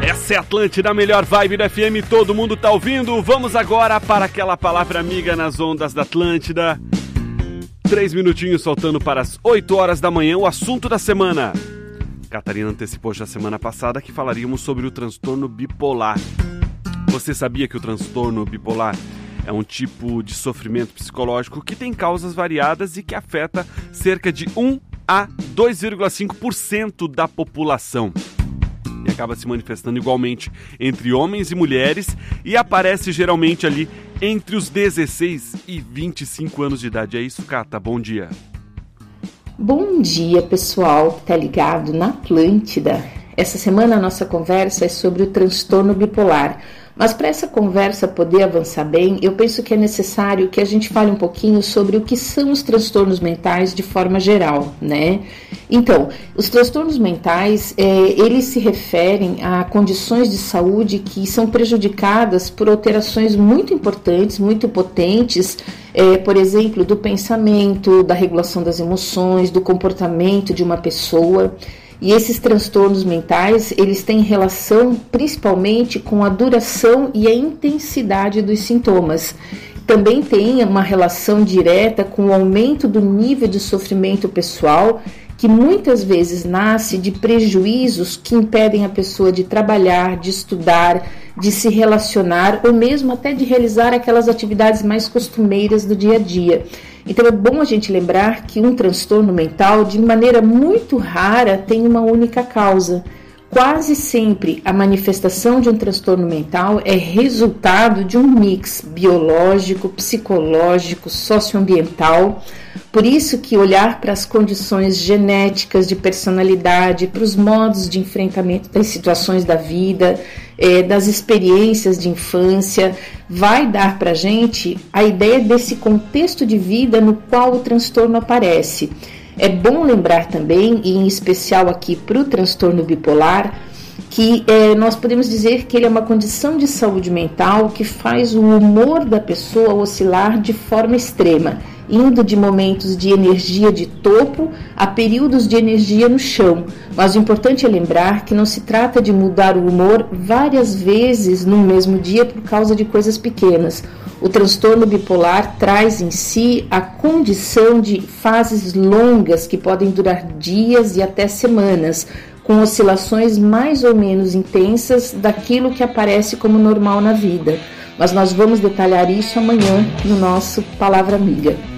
Essa é Atlântida, a melhor vibe do FM, todo mundo tá ouvindo. Vamos agora para aquela palavra amiga nas ondas da Atlântida. 3 minutinhos faltando para as 8 horas da manhã, o assunto da semana. Catarina antecipou já semana passada que falaríamos sobre o transtorno bipolar. Você sabia que o transtorno bipolar é um tipo de sofrimento psicológico que tem causas variadas e que afeta cerca de 1 a 2,5% da população. E acaba se manifestando igualmente entre homens e mulheres e aparece geralmente ali entre os 16 e 25 anos de idade. É isso, Cata? Bom dia. Bom dia, pessoal que tá ligado na Atlântida. Essa semana a nossa conversa é sobre o transtorno bipolar. Mas para essa conversa poder avançar bem, eu penso que é necessário que a gente fale um pouquinho sobre o que são os transtornos mentais de forma geral, né? Então, os transtornos mentais, eles se referem a condições de saúde que são prejudicadas por alterações muito importantes, muito potentes, por exemplo, do pensamento, da regulação das emoções, do comportamento de uma pessoa. E esses transtornos mentais, eles têm relação principalmente com a duração e a intensidade dos sintomas. Também tem uma relação direta com o aumento do nível de sofrimento pessoal, que muitas vezes nasce de prejuízos que impedem a pessoa de trabalhar, de estudar, de se relacionar ou mesmo até de realizar aquelas atividades mais costumeiras do dia a dia. Então é bom a gente lembrar que um transtorno mental, de maneira muito rara, tem uma única causa. Quase sempre a manifestação de um transtorno mental é resultado de um mix biológico, psicológico, socioambiental. Por isso que olhar para as condições genéticas de personalidade, para os modos de enfrentamento das situações da vida, das experiências de infância, vai dar para a gente a ideia desse contexto de vida no qual o transtorno aparece. É bom lembrar também, e em especial aqui para o transtorno bipolar, que nós podemos dizer que ele é uma condição de saúde mental que faz o humor da pessoa oscilar de forma extrema, indo de momentos de energia de topo a períodos de energia no chão. Mas o importante é lembrar que não se trata de mudar o humor várias vezes no mesmo dia por causa de coisas pequenas. O transtorno bipolar traz em si a condição de fases longas que podem durar dias e até semanas, com oscilações mais ou menos intensas daquilo que aparece como normal na vida. Mas nós vamos detalhar isso amanhã no nosso Palavra Amiga.